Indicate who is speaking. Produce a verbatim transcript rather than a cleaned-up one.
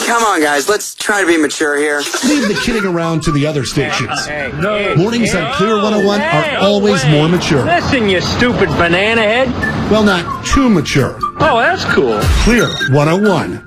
Speaker 1: Come on, guys. Let's try to be mature here.
Speaker 2: Leave the kidding around to the other stations.
Speaker 3: Hey, no,
Speaker 2: Mornings
Speaker 3: hey,
Speaker 2: on Clear one oh one
Speaker 3: hey,
Speaker 2: are always
Speaker 3: hey,
Speaker 2: more mature.
Speaker 3: Listen, you stupid banana head.
Speaker 2: Well, not too mature.
Speaker 3: Oh, that's cool.
Speaker 2: Clear one oh one.